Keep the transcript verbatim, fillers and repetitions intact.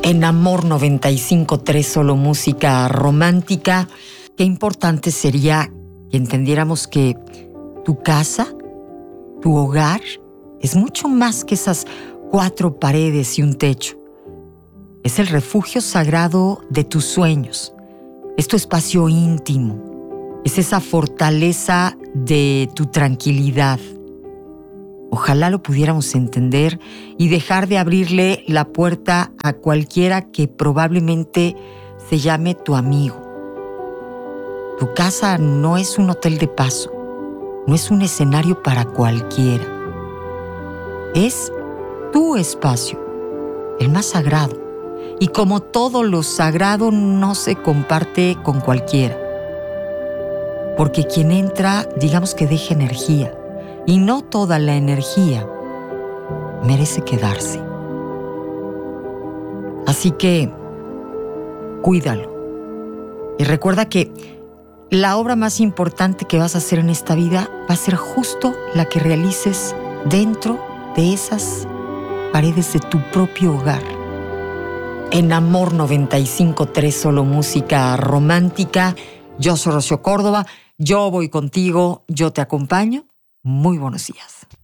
En Amor noventa y cinco punto tres, solo música romántica. Qué importante sería que entendiéramos que tu casa, tu hogar, es mucho más que esas cuatro paredes y un techo. Es el refugio sagrado de tus sueños. Es tu espacio íntimo. Es esa fortaleza de tu tranquilidad. Ojalá lo pudiéramos entender y dejar de abrirle la puerta a cualquiera que probablemente se llame tu amigo. Tu casa no es un hotel de paso, no es un escenario para cualquiera. Es tu espacio, el más sagrado. Y como todo lo sagrado no se comparte con cualquiera. Porque quien entra, digamos que deja energía. Y no toda la energía merece quedarse. Así que, cuídalo. Y recuerda que la obra más importante que vas a hacer en esta vida va a ser justo la que realices dentro de esas paredes de tu propio hogar. En Amor noventa y cinco punto tres, solo música romántica. Yo soy Rocío Córdoba, yo voy contigo, yo te acompaño. Muy buenos días.